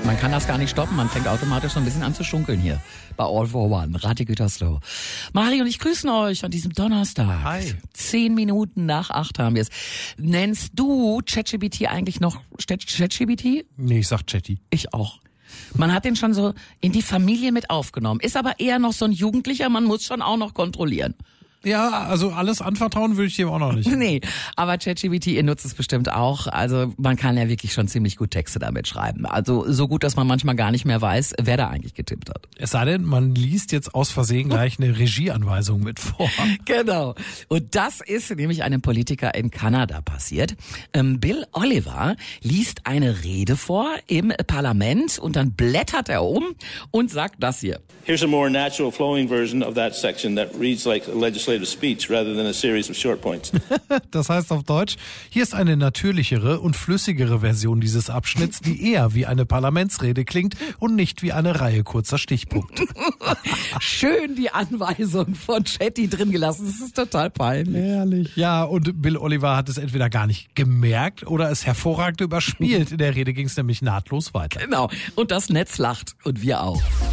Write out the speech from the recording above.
Man kann das gar nicht stoppen, man fängt automatisch so ein bisschen an zu schunkeln hier bei All for One, Rati Gütersloh. Mari und ich grüßen euch an diesem Donnerstag. Hi. 10 Minuten nach 8 haben wir es. Nennst du ChatGPT eigentlich noch ChatGPT? Nee, ich sag Chatty. Ich auch. Man hat den schon so in die Familie mit aufgenommen, ist aber eher noch so ein Jugendlicher, man muss schon auch noch kontrollieren. Ja, also alles anvertrauen würde ich dem auch noch nicht. Nee, aber ChatGPT, ihr nutzt es bestimmt auch. Also man kann ja wirklich schon ziemlich gut Texte damit schreiben. Also so gut, dass man manchmal gar nicht mehr weiß, wer da eigentlich getippt hat. Es sei denn, man liest jetzt aus Versehen gleich eine Regieanweisung mit vor. Genau. Und das ist nämlich einem Politiker in Kanada passiert. Bill Oliver liest eine Rede vor im Parlament und dann blättert er um und sagt das hier. Here's a more natural flowing version of that section that reads like a legislative speech rather than a series of short points. Das heißt auf Deutsch, hier ist eine natürlichere und flüssigere Version dieses Abschnitts, die eher wie eine Parlamentsrede klingt und nicht wie eine Reihe kurzer Stichpunkte. Schön die Anweisung von Chatty drin gelassen. Das ist total peinlich. Ehrlich. Ja, und Bill Oliver hat es entweder gar nicht gemerkt oder es hervorragend überspielt. In der Rede ging es nämlich nahtlos weiter. Genau. Und das Netz lacht. Und wir auch.